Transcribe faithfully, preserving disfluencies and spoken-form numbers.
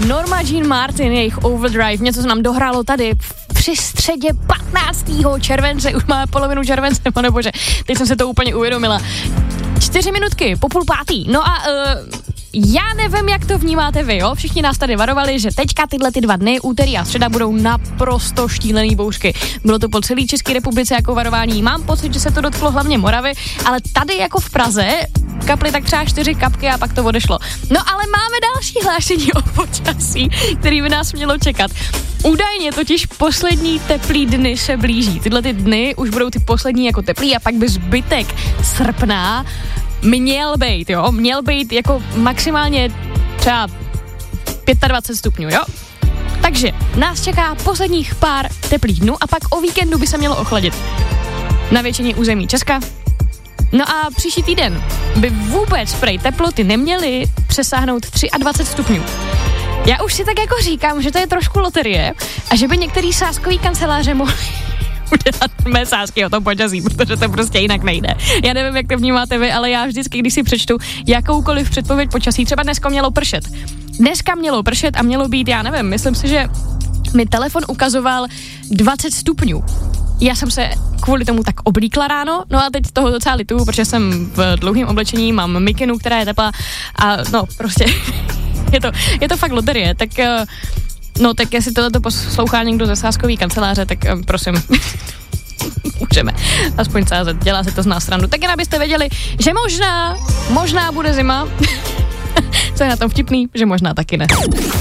Norma Jean Martin, jejich Overdrive, něco se nám dohrálo tady při středě patnáctého července, už máme polovinu července, pane bože, teď jsem se to úplně uvědomila. Čtyři minutky po půl pátý, no a uh, já nevím, jak to vnímáte vy, jo? Všichni nás tady varovali, že teďka tyhle ty dva dny, úterý a středa, budou naprosto štílený bouřky. Bylo to po celé České republice jako varování. Mám pocit, že se to dotklo hlavně Moravy, ale tady jako v Praze kaply tak třeba čtyři kapky a pak to odešlo. No ale máme další hlášení o počasí, který by nás mělo čekat. Údajně totiž poslední teplý dny se blíží. Tyhle ty dny už budou ty poslední jako teplý a pak by zbytek srpna měl být, jo, měl být jako maximálně třeba dvacet pět stupňů, jo. Takže nás čeká posledních pár teplých dnů a pak o víkendu by se mělo ochladit. Na většině území Česka. No a příští týden by vůbec prej teploty neměly přesáhnout dvacet tři stupňů. Já už si tak jako říkám, že to je trošku loterie a že by některý sázkový kanceláře mohli udělat mé sázky o tom počasí, protože to prostě jinak nejde. Já nevím, jak to vnímáte vy, ale já vždycky, když si přečtu jakoukoliv předpověď počasí, třeba dneska mělo pršet. Dneska mělo pršet a mělo být, já nevím, myslím si, že mi telefon ukazoval dvacet stupňů. Já jsem se kvůli tomu tak oblíkla ráno, no a teď toho docela lituju, protože jsem v dlouhém oblečení, mám mikinu, která je teplá a no prostě je to, je to fakt loterie, tak no tak jestli tohleto poslouchá někdo ze sázkový kanceláře, tak um, prosím, můžeme aspoň sázet, dělá se to z nás srandu. Tak jen abyste věděli, že možná, možná bude zima, co je na tom vtipný, že možná taky ne.